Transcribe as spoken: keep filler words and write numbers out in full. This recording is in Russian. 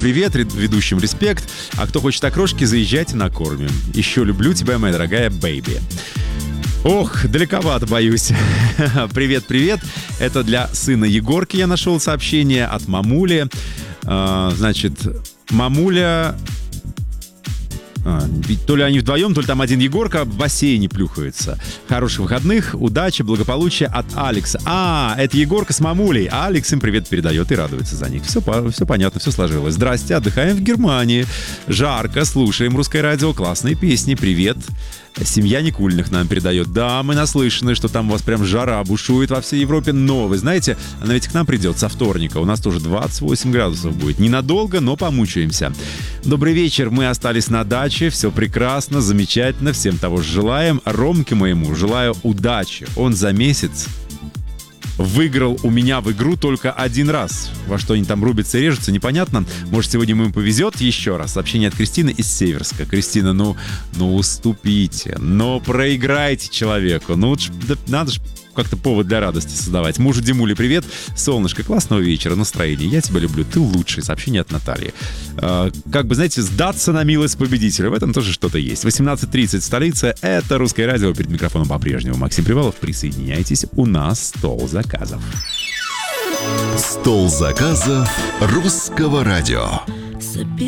привет, ведущим респект. А кто хочет окрошки, заезжайте, накормим. Еще люблю тебя, моя дорогая бэйби. Ох, далековато, боюсь. Привет-привет. Это для сына Егорки я нашел сообщение от мамули. А, значит, мамуля... А, то ли они вдвоем, то ли там один Егорка в бассейне плюхается. Хороших выходных, удачи, благополучия от Алекса. А, это Егорка с мамулей. А Алекс им привет передает и радуется за них. Все, все понятно, все сложилось. Здрасте, отдыхаем в Германии. Жарко, слушаем русское радио, классные песни. Привет. Семья Никулиных нам передает. Да, мы наслышаны, что там у вас прям жара бушует во всей Европе. Но, вы знаете, она ведь к нам придет со вторника. У нас тоже двадцать восемь градусов будет. Ненадолго, но помучаемся. Добрый вечер. Мы остались на даче. Все прекрасно, замечательно. Всем того же желаем. Ромке моему желаю удачи. Он за месяц выиграл у меня в игру только один раз. Во что они там рубятся и режутся, непонятно. Может, сегодня ему повезет еще раз. Сообщение от Кристины из Северска. Кристина, ну, ну уступите. Но проиграйте человеку. Ну, да, надо же как-то повод для радости создавать. Мужу Димуле привет. Солнышко, классного вечера, настроения. Я тебя люблю, ты лучший. Сообщение от Натальи. Э, как бы, знаете, сдаться на милость победителя. В этом тоже что-то есть. восемнадцать тридцать, столица. Это Русское радио. Перед микрофоном по-прежнему Максим Привалов. Присоединяйтесь. У нас стол заказов. Стол заказов Русского радио.